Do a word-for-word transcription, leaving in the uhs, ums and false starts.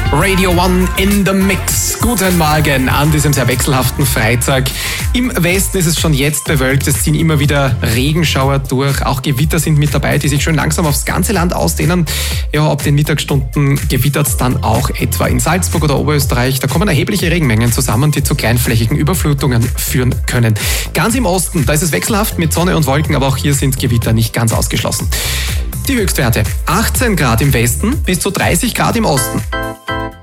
Radio One in the Mix. Guten Morgen an diesem sehr wechselhaften Freitag. Im Westen ist es schon jetzt bewölkt, es ziehen immer wieder Regenschauer durch. Auch Gewitter sind mit dabei, die sich schon langsam aufs ganze Land ausdehnen. Ja, ab den Mittagsstunden gewittert es dann auch etwa in Salzburg oder Oberösterreich. Da kommen erhebliche Regenmengen zusammen, die zu kleinflächigen Überflutungen führen können. Ganz im Osten, da ist es wechselhaft mit Sonne und Wolken, aber auch hier sind Gewitter nicht ganz ausgeschlossen. Die Höchstwerte: achtzehn Grad im Westen bis zu dreißig Grad im Osten.